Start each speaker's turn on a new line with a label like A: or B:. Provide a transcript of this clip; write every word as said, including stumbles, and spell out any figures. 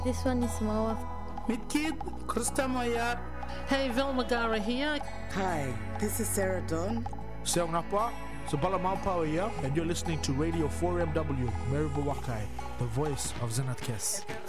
A: This one is Mawa.
B: Meet Kid, Krista Maya.
C: Hey, Velma Gara here.
D: Hi, this is Sarah Dawn.
E: Seong Napa, Sabala Maupawa here, and you're listening to Radio four M W, Maribu Wakai, the voice of Zenat Kes.